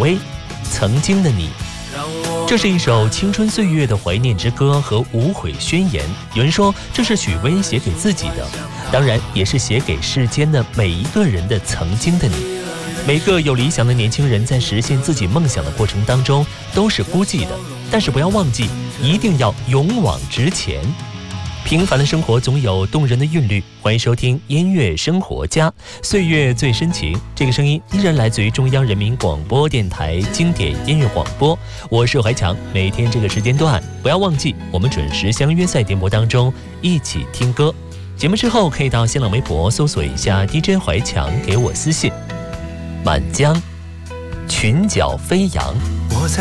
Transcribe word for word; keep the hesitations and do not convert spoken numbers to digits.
薇，曾经的你。这是一首青春岁月的怀念之歌和无悔宣言。有人说这是许巍写给自己的，当然也是写给世间的每一个人的曾经的你。每个有理想的年轻人在实现自己梦想的过程当中都是孤寂的，但是不要忘记，一定要勇往直前。平凡的生活总有动人的韵律，欢迎收听音乐生活家，岁月最深情。这个声音依然来自于中央人民广播电台经典音乐广播，我是怀强。每天这个时间段不要忘记，我们准时相约在电波当中一起听歌。节目之后可以到新浪微博搜索一下 D J 怀强，给我私信。满江，裙角飞扬。